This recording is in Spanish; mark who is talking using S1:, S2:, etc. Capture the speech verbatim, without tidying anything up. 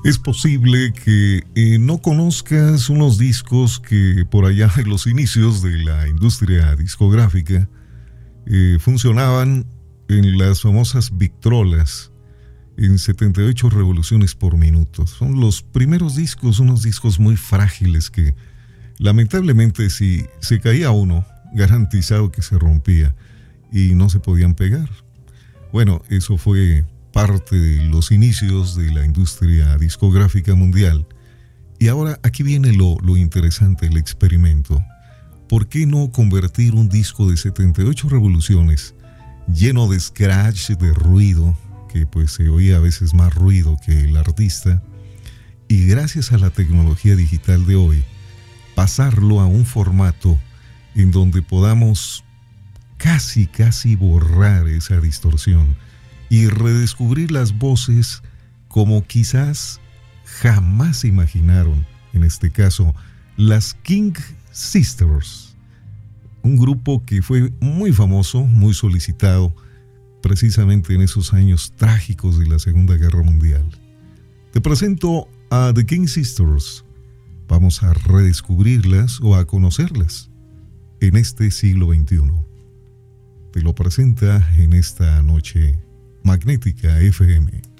S1: Es posible que eh, no conozcas unos discos que por allá en los inicios de la industria discográfica eh, funcionaban en las famosas Victrolas en setenta y ocho revoluciones por minuto. Son los primeros discos, unos discos muy frágiles que lamentablemente si se caía uno, garantizado que se rompía y no se podían pegar. Bueno, eso fue parte de los inicios de la industria discográfica mundial. Y ahora aquí viene lo, lo interesante, el experimento. ¿Por qué no convertir un disco de setenta y ocho revoluciones lleno de scratch, de ruido, que pues se oía a veces más ruido que el artista, y gracias a la tecnología digital de hoy, pasarlo a un formato en donde podamos casi, casi borrar esa distorsión y redescubrir las voces como quizás jamás se imaginaron, en este caso, las King Sisters, un grupo que fue muy famoso, muy solicitado, precisamente en esos años trágicos de la Segunda Guerra Mundial. Te presento a The King Sisters. Vamos a redescubrirlas o a conocerlas en este siglo veintiuno. Te lo presenta en esta noche Magnética F M.